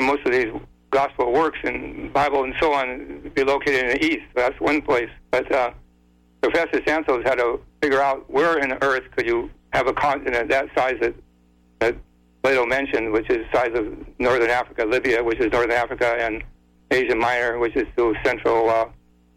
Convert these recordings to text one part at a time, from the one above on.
most of these gospel works and Bible and so on be located in the east. That's one place. But Professor Santos had to figure out where in the earth could you have a continent that size that Plato mentioned, which is the size of northern Africa, Libya, which is northern Africa, and Asia Minor, which is through central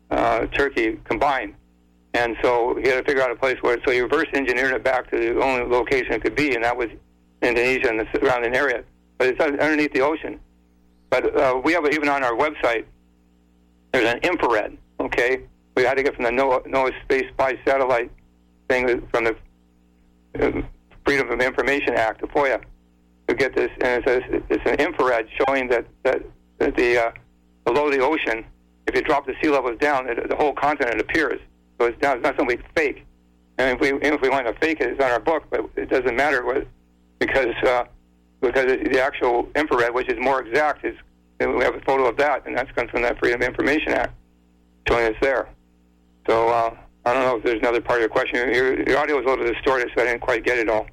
Turkey combined. And so he had to figure out a place where, so he reverse engineered it back to the only location it could be, and that was Indonesia and the surrounding area. But it's underneath the ocean. But we have it even on our website. There's an infrared, okay? We had to get from the NOAA Space Spy Satellite thing from the Freedom of Information Act, the FOIA, to get this. And it's an infrared showing that the below the ocean, if you drop the sea levels down, the whole continent appears. So it's not something fake. And if we want to fake it, it's on our book, but it doesn't matter because the actual infrared, which is more exact, we have a photo of that, and that's comes from that Freedom of Information Act, showing us there. So I don't know if there's another part of your question. Your audio was a little distorted, so I didn't quite get it all.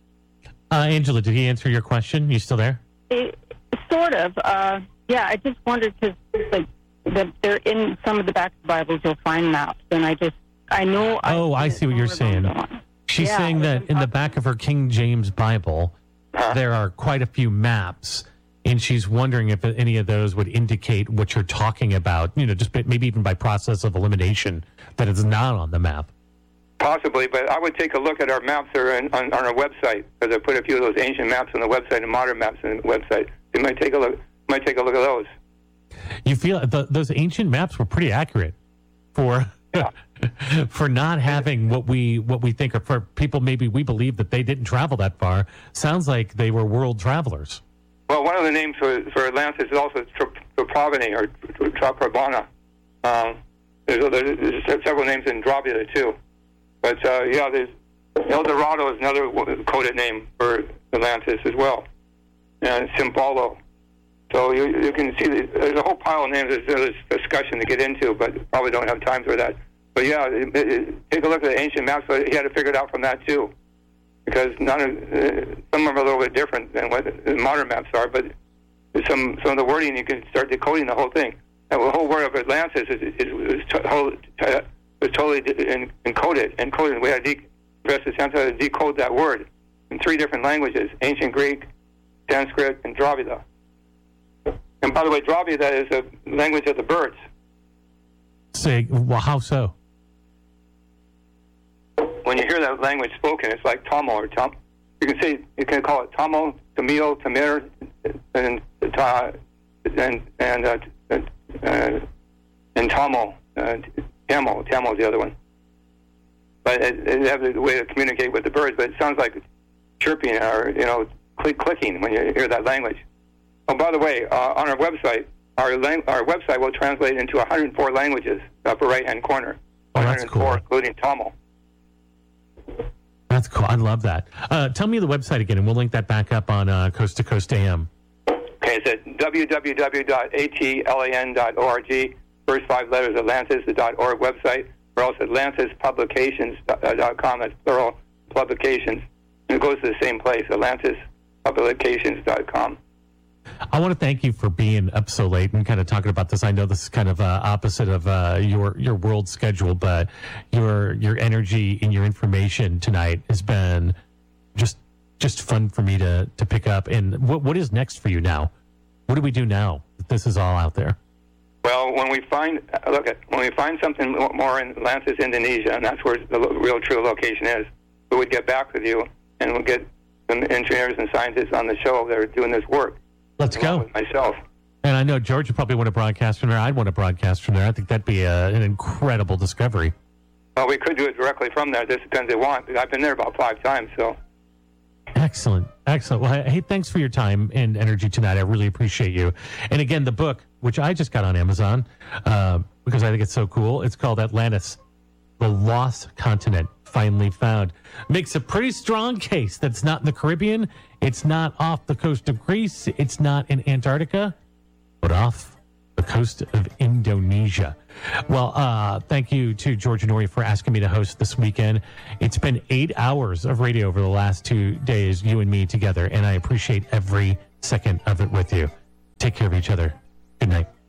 Angela, did he answer your question? You still there? Sort of. Yeah, I just wondered because that they're in some of the back of the Bibles. You'll find maps, and I know. Oh, I see what you're saying. She's saying that in the back of her King James Bible, there are quite a few maps, and she's wondering if any of those would indicate what you're talking about. Just maybe even by process of elimination, that it's not on the map. Possibly, but I would take a look at our maps that are on our website, because I put a few of those ancient maps on the website and modern maps on the website. You might take a look. At those. You feel those ancient maps were pretty accurate for for not having what we think, or for people maybe we believe that they didn't travel that far. Sounds like they were world travelers. Well, one of the names for Atlantis is also Traprovani or Traprabana. There's several names in Dravida too. But there's El Dorado is another coded name for Atlantis as well, and Symbolo. So you can see there's a whole pile of names. There's discussion to get into, but probably don't have time for that. But yeah, take a look at the ancient maps. But he had to figure it out from that too, because some of them are a little bit different than what the modern maps are. But some of the wording, you can start decoding the whole thing. And the whole word of Atlantis is totally encoded. We had Professor Santos had to decode that word in 3 different languages: ancient Greek, Sanskrit, and Dravida. And by the way, Dravida is a language of the birds. Well, how so? When you hear that language spoken, it's like Tamil or Tam. You can call it Tamil, Tamil, Tamir, and Tamil. Tamil is the other one. But it has a way to communicate with the birds. But it sounds like chirping or clicking when you hear that language. Oh, by the way, on our website, our website will translate into 104 languages, upper right-hand corner. Oh, that's 104, cool. Including Tamil. That's cool. I love that. Tell me the website again, and we'll link that back up on Coast to Coast AM. Okay, it's at www.atlan.org. First 5 letters, Atlantis, the .org website. We're also at AtlantisPublications.com. That's plural, publications. And it goes to the same place, AtlantisPublications.com. I want to thank you for being up so late and kind of talking about this. I know this is kind of opposite of your world schedule, but your energy and your information tonight has been just fun for me to pick up. And what is next for you now? What do we do now that this is all out there? Well, when we find something more in Atlantis, Indonesia, and that's where the real true location is, we would get back with you, and we'll get some engineers and scientists on the show that are doing this work. Let's go. With myself. And I know George would probably want to broadcast from there. I'd want to broadcast from there. I think that'd be an incredible discovery. Well, we could do it directly from there. This depends they want. I've been there about 5 times, so. Excellent. Well, hey, thanks for your time and energy tonight. I really appreciate you. And again, the book, which I just got on Amazon because I think it's so cool, it's called Atlantis, the Lost Continent Finally Found. Makes a pretty strong case that it's not in the Caribbean, it's not off the coast of Greece, it's not in Antarctica, but off the coast of Indonesia. Well, thank you to George Noory for asking me to host this weekend. It's been 8 hours of radio over the last 2 days, you and me together, and I appreciate every second of it with you. Take care of each other. Good night.